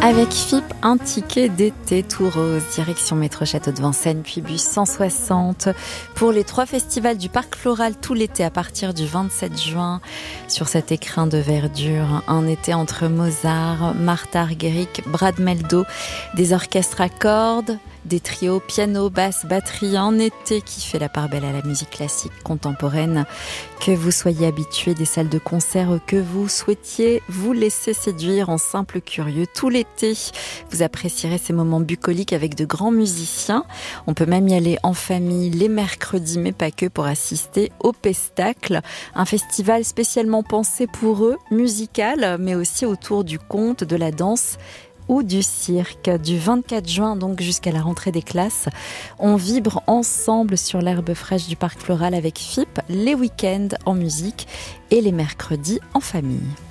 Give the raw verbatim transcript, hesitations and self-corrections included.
Avec F I P, un ticket d'été tout rose, direction métro Château de Vincennes, puis bus cent soixante pour les trois festivals du Parc Floral tout l'été à partir du vingt-sept juin. Sur cet écrin de verdure, un été entre Mozart, Martha Argerich, Brad Mehldau, des orchestres à cordes, des trios piano, basse, batterie, un été qui fait la part belle à la musique classique contemporaine. Que vous soyez habitué des salles de concert, que vous souhaitiez vous laisser séduire en simple curieux tout l'été, vous apprécierez ces moments bucoliques avec de grands musiciens. On peut même y aller en famille les mercredis, mais pas que, pour assister au Pestacle, un festival spécialement pensé pour eux, musical, mais aussi autour du conte, de la danse ou du cirque. Du vingt-quatre juin donc jusqu'à la rentrée des classes, on vibre ensemble sur l'herbe fraîche du Parc Floral avec F I P, les week-ends en musique et les mercredis en famille.